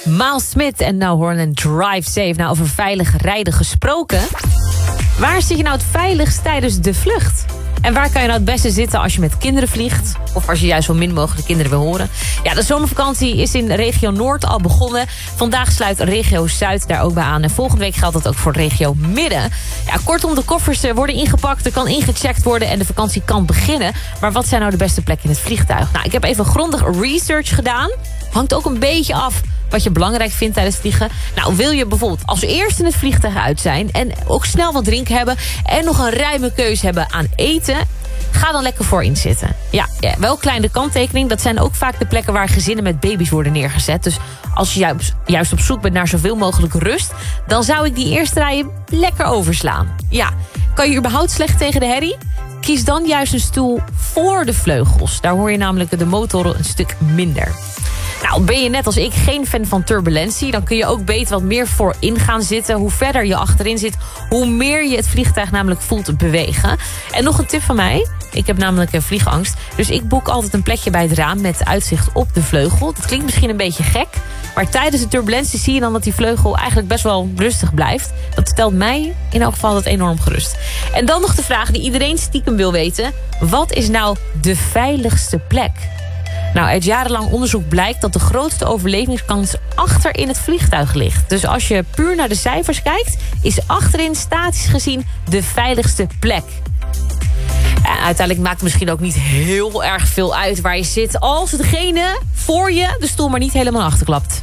Miles Smith en No Horn en Drive Safe. Nou, over veilig rijden gesproken. Waar zit je nou het veiligst tijdens de vlucht? En waar kan je nou het beste zitten als je met kinderen vliegt? Of als je juist zo min mogelijk kinderen wil horen? Ja, de zomervakantie is in regio Noord al begonnen. Vandaag sluit regio Zuid daar ook bij aan. En volgende week geldt dat ook voor regio Midden. Ja, kortom, de koffers worden ingepakt, er kan ingecheckt worden en de vakantie kan beginnen. Maar wat zijn nou de beste plekken in het vliegtuig? Nou, ik heb even grondig research gedaan. Hangt ook een beetje af wat je belangrijk vindt tijdens vliegen. Nou, wil je bijvoorbeeld als eerste in het vliegtuig uit zijn en ook snel wat drinken hebben en nog een ruime keuze hebben aan eten, ga dan lekker voorin zitten. Ja, wel kleine kanttekening. Dat zijn ook vaak de plekken waar gezinnen met baby's worden neergezet. Dus als je juist op zoek bent naar zoveel mogelijk rust, dan zou ik die eerste rijen lekker overslaan. Ja, kan je überhaupt slecht tegen de herrie? Kies dan juist een stoel voor de vleugels. Daar hoor je namelijk de motoren een stuk minder. Nou, ben je net als ik geen fan van turbulentie, dan kun je ook beter wat meer voorin gaan zitten. Hoe verder je achterin zit, hoe meer je het vliegtuig namelijk voelt bewegen. En nog een tip van mij. Ik heb namelijk vliegangst. Dus ik boek altijd een plekje bij het raam met uitzicht op de vleugel. Dat klinkt misschien een beetje gek. Maar tijdens de turbulentie zie je dan dat die vleugel eigenlijk best wel rustig blijft. Dat stelt mij in elk geval altijd enorm gerust. En dan nog de vraag die iedereen stiekem wil weten. Wat is nou de veiligste plek? Nou, uit jarenlang onderzoek blijkt dat de grootste overlevingskans achter in het vliegtuig ligt. Dus als je puur naar de cijfers kijkt, is achterin statisch gezien de veiligste plek. En uiteindelijk maakt het misschien ook niet heel erg veel uit waar je zit, als degene voor je de stoel maar niet helemaal achterklapt.